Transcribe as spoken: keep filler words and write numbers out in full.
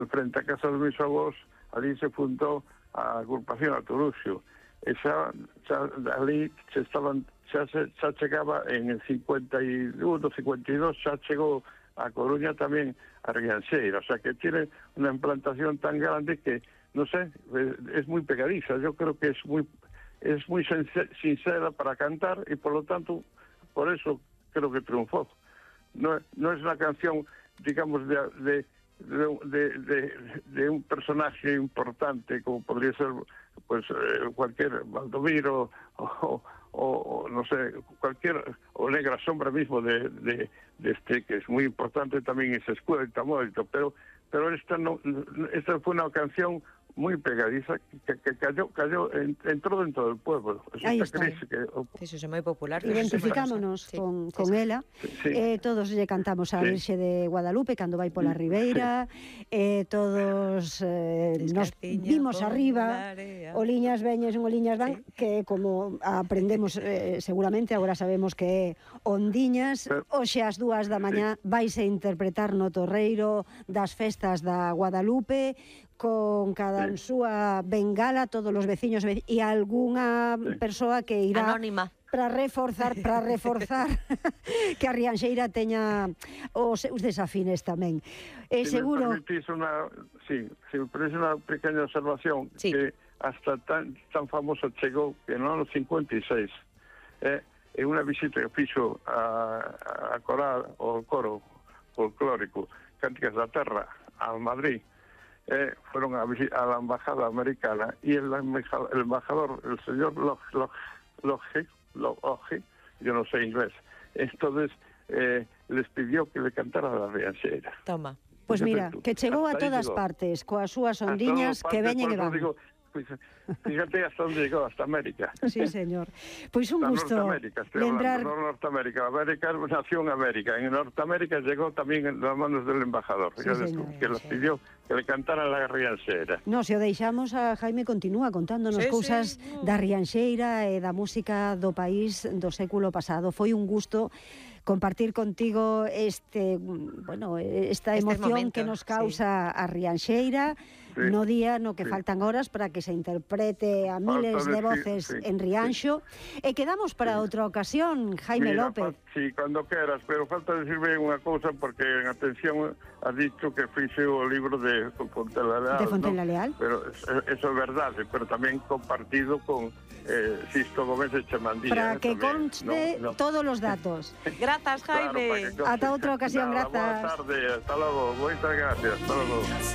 frente a casa dos mis avós, ali se fundou a agrupación Atoruxio. E xa, xa ali se estaban, xa, se, xa chegaba en el cincuenta y uno, cincuenta y dos, xa chegou a Coruña tamén a Rianxeira, o sea que tiene una implantación tan grande que, no sé, es, es muy pegadiza. Yo creo que es muy es muy sincera para cantar y por lo tanto, por eso creo que triunfó. No, no es una canción, digamos, de, de, de, de, de un personaje importante como podría ser pues eh, cualquier Valdomiro o, o, o no sé, cualquier, o Negra Sombra mismo de, de, de este, que es muy importante también esa escuela de Tamuerto, pero pero esta no, esta fue una canción muy pegadiza que, que cayó, cayó entró dentro del pueblo. Aí está. Que, o... Eso é moi popular. Identificámonos sí. con, sí, con sí. ela. Sí. Eh, todos lle cantamos a Sí. Virxe de Guadalupe cando vai pola Ribeira. Sí. Eh, todos eh, nos vimos arriba. Oliñas veñes en Oliñas van, sí. Que como aprendemos eh, seguramente, agora sabemos que é Ondiñas. Hoxe ás dúas da mañá sí. Vaise interpretar no Torreiro das festas da Guadalupe, con cada sí. súa bengala, todos os veciños e algunha sí. persoa que irá anónima para reforzar, para reforzar que a Rianxeira teña os seus desafines tamén. Eh, si seguro... me permitís una, sí, si me permitís una pequeña observación, sí. que hasta tan, tan famoso chegou que no anos cincuenta y seis, eh, en unha visita que fixo a, a coral, o coro folclórico Cánticas da Terra, a Madrid, Eh, fueron a, a la embajada americana y el, el embajador, el señor Loge, Loge, yo no sé inglés, entonces eh, les pidió que le cantara la Rianxeira. Toma. Pues mira, que chegou a todas partes, coas súas ondiñas que veñen e van. Digo, fíjate hasta dónde llegó, hasta América. Sí, señor. Pois pues un gusto Norteamérica, lembrar... Hablando, no Norteamérica. América nació en América. En Norteamérica llegó tamén en las manos del embajador, sí, que les pidió que le cantara la Rianxeira. No, se o deixamos, a Jaime continúa contándonos sí, cousas sí. da Rianxeira e da música do país do século pasado. Foi un gusto compartir contigo este, bueno, esta emoción que nos causa sí. a Rianxeira, sí. no día no que sí. faltan horas para que se interprete a miles de voces sí, sí, en Rianxo. Sí. E quedamos para sí. outra ocasión, Jaime Mira, López. Sí, cuando quieras, pero falta decirme unha cousa porque en atención has dicho que fixe o libro de Fontela Leal. De Fontela ¿no? Leal. Pero eso es verdade, pero tamén compartido con eh, Sisto Gómez Echemandía. Para que tamén, conste no, no. todos os datos. Grazas, Jaime. Claro, ata outra ocasión, Nada, grazas. Boa tarde, hasta logo. Moitas gracias, hasta logo.